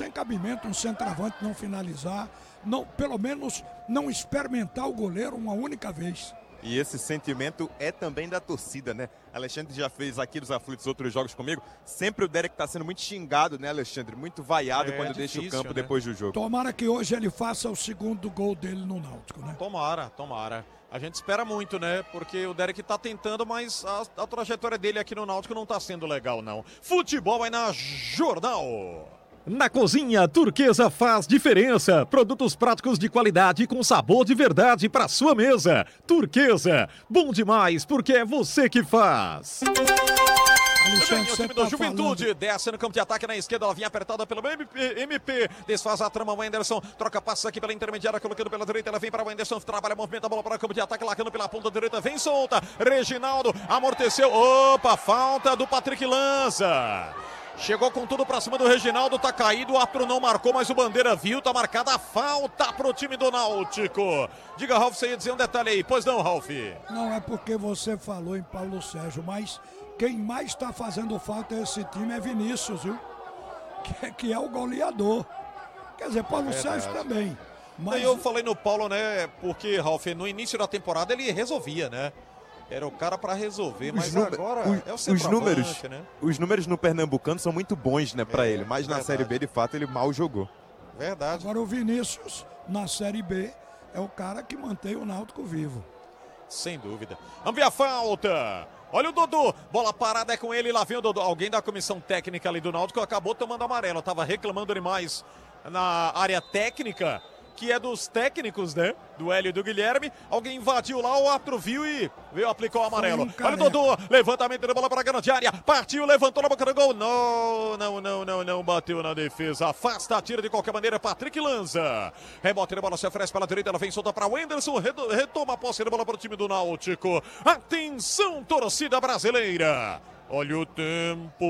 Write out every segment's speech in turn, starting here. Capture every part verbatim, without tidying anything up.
tem cabimento um centroavante não finalizar, não, pelo menos não experimentar o goleiro uma única vez. E esse sentimento é também da torcida, né? Alexandre já fez aqui dos aflitos outros jogos comigo. Sempre o Derek está sendo muito xingado, né, Alexandre? Muito vaiado é, quando é difícil, deixa o campo, né? Depois do jogo. Tomara que hoje ele faça o segundo gol dele no Náutico, né? Tomara, tomara. A gente espera muito, né? Porque o Derek tá tentando, mas a, a trajetória dele aqui no Náutico não tá sendo legal, não. Futebol é na Jornal. Na cozinha, Turquesa faz diferença. Produtos práticos de qualidade com sabor de verdade para sua mesa. Turquesa, bom demais porque é você que faz. Alexandre, o time do Juventude falando... desce no campo de ataque na esquerda, ela vinha apertada pelo M P, M P, desfaz a trama, o Wenderson troca passos aqui pela intermediária, colocando pela direita, ela vem para o Wenderson, trabalha, movimenta a bola para o campo de ataque, largando pela ponta direita, vem solta, Reginaldo, amorteceu, opa, falta do Patrick Lanza. Chegou com tudo pra cima do Reginaldo, tá caído, o árbitro não marcou, mas o Bandeira viu, tá marcada a falta pro time do Náutico. Diga, Ralf, você ia dizer um detalhe aí, pois não, Ralf? Não é porque você falou em Paulo Sérgio, mas quem mais está fazendo falta esse time é Vinícius, viu? Que, que é o goleador. Quer dizer, Paulo é Sérgio também. Mas... Eu falei no Paulo, né, porque, Ralf, no início da temporada ele resolvia, né? Era o cara para resolver, mas agora os, é o os números, né? Os números no Pernambucano são muito bons, né, para é, ele. Mas verdade. Na Série B, de fato, ele mal jogou. Verdade. Agora o Vinícius, na Série B, é o cara que mantém o Náutico vivo. Sem dúvida. Vamos ver a falta. Olha o Dodô, bola parada é com ele, lá vem o Dodô. Alguém da comissão técnica ali do Náutico acabou tomando amarelo. Tava reclamando demais na área técnica, que é dos técnicos, né? Do Hélio e do Guilherme. Alguém invadiu lá, o árbitro viu e veio aplicar o amarelo. Olha o Dodô, levantamento de bola para a grande área. Partiu, levantou na boca do gol. Não, não, não, não, não. Bateu na defesa. Afasta, tira de qualquer maneira. Patrick Lanza. Rebote de bola se oferece pela direita. Ela vem solta para o Wenderson. Retoma a posse de bola para o time do Náutico. Atenção, torcida brasileira. Olha o tempo.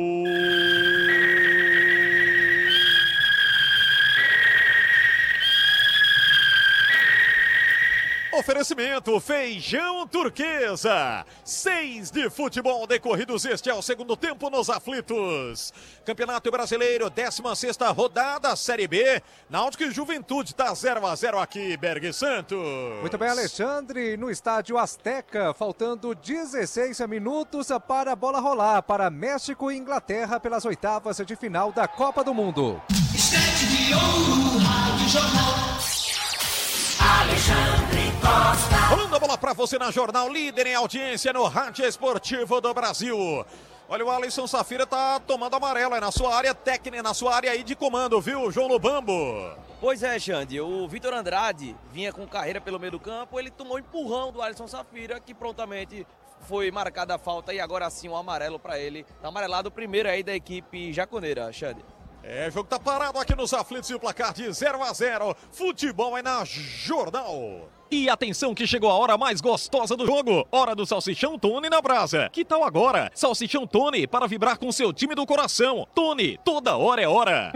Oferecimento Feijão Turquesa. Seis de futebol decorridos. Este é o segundo tempo nos aflitos. Campeonato Brasileiro, décima sexta rodada, Série B. Náutico e Juventude tá zero a zero aqui, Berg Santos. Muito bem, Alexandre, no estádio Azteca, faltando dezesseis minutos para a bola rolar para México e Inglaterra pelas oitavas de final da Copa do Mundo. Estante de ouro, Rádio Jornal. Alexandre Costa. Rolando a bola pra você na Jornal, líder em audiência no Rádio Esportivo do Brasil. Olha, o Alisson Safira tá tomando amarelo, é na sua área técnica, na sua área aí de comando, viu, João Lubambo? Pois é, Xande, o Vitor Andrade vinha com carreira pelo meio do campo, ele tomou empurrão do Alisson Safira, que prontamente foi marcada a falta e agora sim o amarelo pra ele. Tá amarelado o primeiro aí da equipe jaconeira, Xande. É, o jogo tá parado aqui nos aflitos e o placar de zero a zero. Futebol é na Jornal. E atenção que chegou a hora mais gostosa do jogo. Hora do Salsichão Tony na brasa. Que tal agora? Salsichão Tony para vibrar com seu time do coração. Tony, toda hora é hora.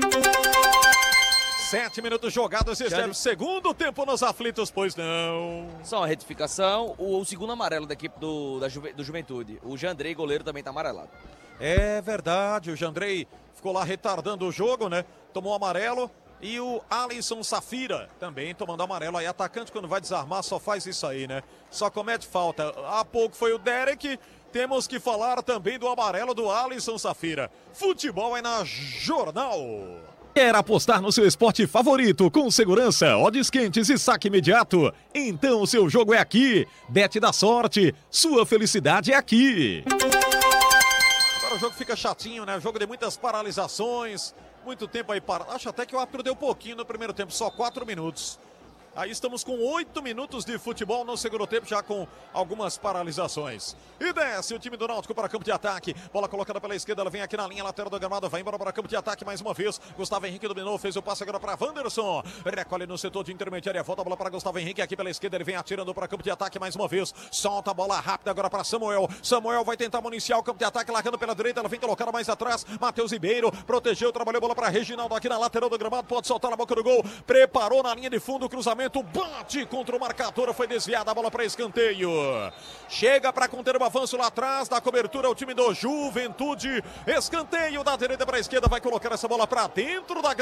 Sete minutos jogados, este é o segundo tempo nos aflitos, pois não. Só uma retificação, o, o segundo amarelo da equipe do, da Juve, do Juventude. O Jandrei, goleiro, também tá amarelado. É verdade, o Jandrei ficou lá retardando o jogo, né? Tomou amarelo. E o Alisson Safira também tomando amarelo. Aí atacante quando vai desarmar só faz isso aí, né? Só comete falta. Há pouco foi o Derek. Temos que falar também do amarelo do Alisson Safira. Futebol é na Jornal. Quer apostar no seu esporte favorito com segurança, odds quentes e saque imediato? Então o seu jogo é aqui. Bet da sorte. Sua felicidade é aqui. Agora o jogo fica chatinho, né? O jogo de muitas paralisações. Muito tempo aí parado. Acho até que o árbitro deu pouquinho no primeiro tempo, só quatro minutos. Aí estamos com oito minutos de futebol no segundo tempo, já com algumas paralisações. E desce o time do Náutico para campo de ataque. Bola colocada pela esquerda, ela vem aqui na linha lateral do gramado, vai embora para campo de ataque mais uma vez. Gustavo Henrique dominou, fez o passe agora para Wanderson. Recolhe no setor de intermediária, volta a bola para Gustavo Henrique aqui pela esquerda, ele vem atirando para campo de ataque mais uma vez. Solta a bola rápida agora para Samuel. Samuel vai tentar municiar o campo de ataque, largando pela direita, ela vem colocada mais atrás. Matheus Ribeiro protegeu, trabalhou a bola para Reginaldo aqui na lateral do gramado, pode soltar na boca do gol. Preparou na linha de fundo o cruzamento, bate contra o marcador, foi desviada a bola para escanteio. Chega para conter o avanço lá atrás da cobertura o time do Juventude. Escanteio da direita para a esquerda, vai colocar essa bola para dentro da